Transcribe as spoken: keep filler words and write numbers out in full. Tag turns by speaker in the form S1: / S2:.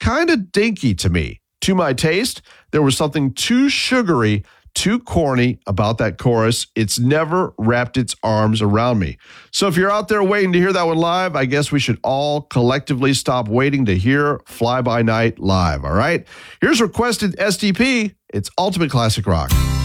S1: kind of dinky to me. To my taste, there was something too sugary, too corny about that chorus. It's never wrapped its arms around me. So if you're out there waiting to hear that one live, I guess we should all collectively stop waiting to hear Fly By Night live, all right? Here's requested S T P. It's Ultimate Classic Rock.